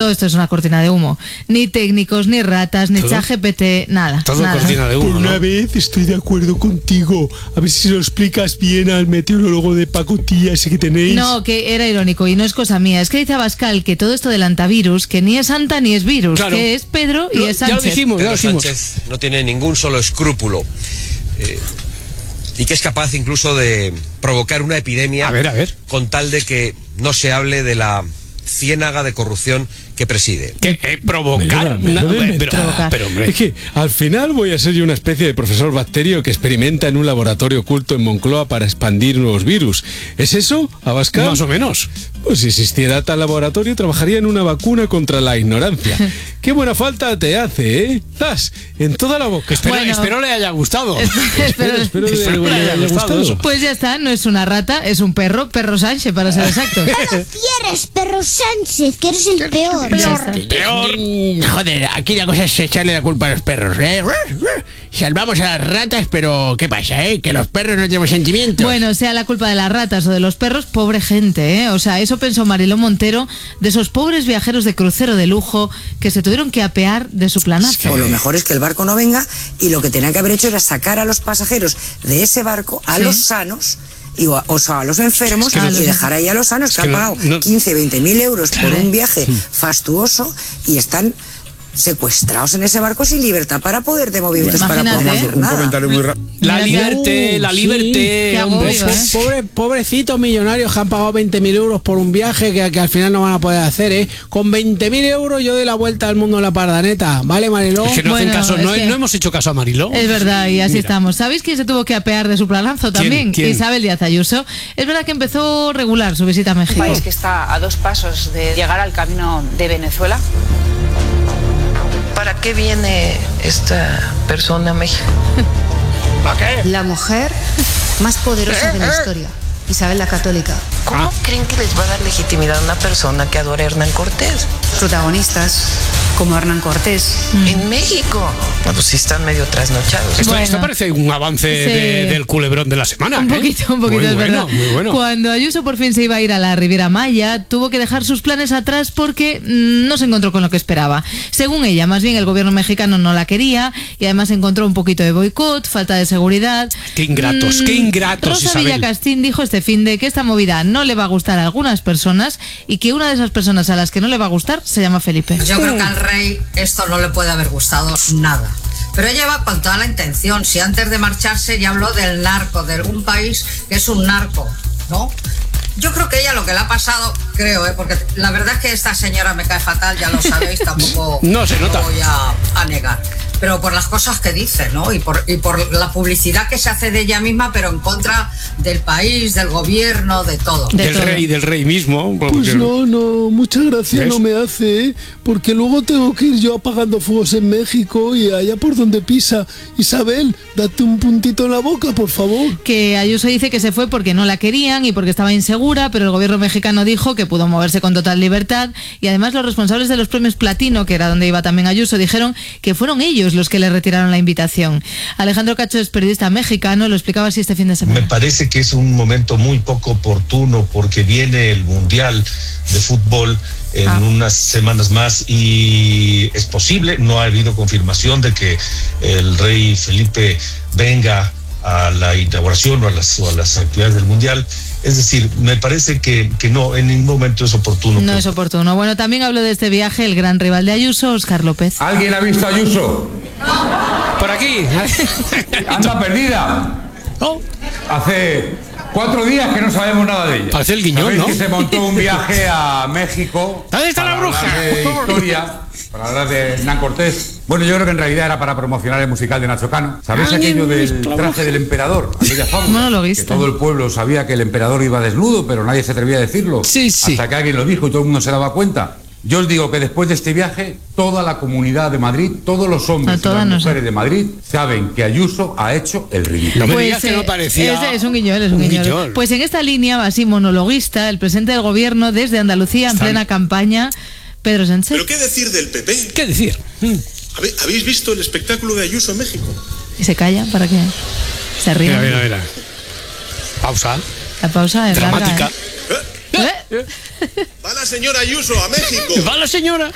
todo esto es una cortina de humo. Ni técnicos, ni ratas, ni ChatGPT, nada. Todo nada. cortina de humo. Por una vez estoy de acuerdo contigo. A ver si se lo explicas bien al meteorólogo de pacotilla ese que tenéis. No, que era irónico y no es cosa mía. Es que dice Abascal que todo esto del antivirus, que ni es Santa ni es virus, Claro. que es Pedro y es Ya Sánchez. lo dijimos. Pedro Sánchez no tiene ningún solo escrúpulo y que es capaz incluso de provocar una epidemia A ver. con tal de que no se hable de la ciénaga de corrupción que preside. Que provocar. Me lo de provocar. Pero hombre. Es que al final voy a ser yo una especie de profesor bacterio que experimenta en un laboratorio oculto en Moncloa para expandir nuevos virus. ¿Es eso, Abascal? Más o menos. Pues si existiera tal laboratorio, trabajaría en una vacuna contra la ignorancia. Qué buena falta te hace, ¿eh? ¡Zas! En toda la boca. Espero le haya gustado. Espero- Espero que le haya gustado eso. Pues ya está, no es una rata, es un perro Sánchez para ser exacto. ¿Quieres, perro Sánchez? Que eres el peor. Peor. Joder, aquí la cosa es echarle la culpa a los perros, ¿eh? Salvamos a las ratas, pero ¿qué pasa, Que los perros no tenemos sentimientos. Bueno, sea la culpa de las ratas o de los perros, pobre gente, ¿eh? O sea, eso pensó Mariló Montero de esos pobres viajeros de crucero de lujo que se tuvieron que apear de su planazo. O lo mejor es que el barco no venga y lo que tenían que haber hecho era sacar a los pasajeros de ese barco, a los sanos, o sea, a los enfermos, y dejar ahí a los sanos que han pagado 15, 20 mil euros por un viaje fastuoso y están secuestrados en ese barco sin libertad para poder de movimientos, para poder Imagínate, hacer ¿eh? nada. Comentario muy rápido. La liberté, Qué hombre. agobio, ¿eh? Pobrecitos millonarios que han pagado 20.000 euros por un viaje que al final no van a poder hacer, ¿eh? Con 20.000 euros yo doy la vuelta al mundo en la pardaneta, ¿vale, Mariló? Es que no Bueno, hacen caso, es no, que- no hemos hecho caso a Mariló. Es verdad, y así Mira. estamos. ¿Sabéis quién se tuvo que apear de su planazo también? ¿Quién? Isabel Díaz Ayuso. Es verdad que empezó regular su visita a Un México. país que está a 2 pasos de llegar al camino de Venezuela. ¿Para qué viene esta persona a México? La mujer más poderosa de la historia, Isabel la Católica. ¿Cómo creen que les va a dar legitimidad a una persona que adora a Hernán Cortés? Protagonistas como Hernán Cortés. En México. No, pues sí están medio trasnochados. Esto parece un avance del culebrón de la semana. Un poquito, Muy es bueno, verdad. muy bueno. Cuando Ayuso por fin se iba a ir a la Riviera Maya, tuvo que dejar sus planes atrás porque no se encontró con lo que esperaba. Según ella, más bien el gobierno mexicano no la quería y además encontró un poquito de boicot, falta de seguridad. Qué ingratos, Rosa Isabel. Villacastín dijo este finde que esta movida no le va a gustar a algunas personas y que una de esas personas a las que no le va a gustar se llama Felipe. Yo creo que al rey esto no le puede haber gustado nada. Pero ella va con toda la intención. Si antes de marcharse ya habló del narco, de algún país que es un narco, ¿no? Yo creo que ella lo que le ha pasado, creo, porque la verdad es que esta señora me cae fatal, ya lo sabéis, tampoco No se nota. lo voy a negar. Pero por las cosas que dice, ¿no? Y por la publicidad que se hace de ella misma, pero en contra del país, del gobierno, de todo. Del rey mismo. Pues no, mucha gracia ¿Ves? no me hace, ¿eh? Porque luego tengo que ir yo apagando fuegos en México y allá por donde pisa. Isabel, date un puntito en la boca, por favor. Que Ayuso dice que se fue porque no la querían y porque estaba insegura, pero el gobierno mexicano dijo que pudo moverse con total libertad y además los responsables de los premios Platino, que era donde iba también Ayuso, dijeron que fueron ellos los que le retiraron la invitación. Alejandro Cacho es periodista mexicano, lo explicaba así este fin de semana. Me parece que es un momento muy poco oportuno porque viene el Mundial de Fútbol en unas semanas más y es posible, no ha habido confirmación de que el rey Felipe venga a la inauguración o a las actividades del Mundial. Es decir, me parece que no, en ningún momento es oportuno. No es oportuno. Bueno, también habló de este viaje el gran rival de Ayuso, Óscar López. ¿Alguien ha visto a Ayuso? Por aquí. Anda perdida. Hace 4 días que no sabemos nada de ella. Parece el Guiñón, ¿Sabéis ¿no? que se montó un viaje a México? ¿Dónde está la bruja? Para hablar de historia, para hablar de Hernán Cortés. Bueno, yo creo que en realidad era para promocionar el musical de Nacho Cano. ¿Sabéis aquello del traje del emperador? Aquella fábula. No lo he Que visto. todo el pueblo sabía que el emperador iba desnudo, pero nadie se atrevía a decirlo. Sí. Hasta que alguien lo dijo y todo el mundo se daba cuenta. Yo os digo que después de este viaje, toda la comunidad de Madrid, todos los hombres y las mujeres de Madrid saben que Ayuso ha hecho el ridículo. No me digas que no parecía Es un guiñol. Pues en esta línea, así monologuista, el presidente del gobierno desde Andalucía en plena campaña, Pedro Sánchez. ¿Pero qué decir del PP? ¿Qué decir? ¿Habéis visto el espectáculo de Ayuso en México? Y se calla, ¿para qué? Se ríe. Mira. Pausa. La pausa es dramática. larga, ¿eh? Va la señora Ayuso a México. Va la señora.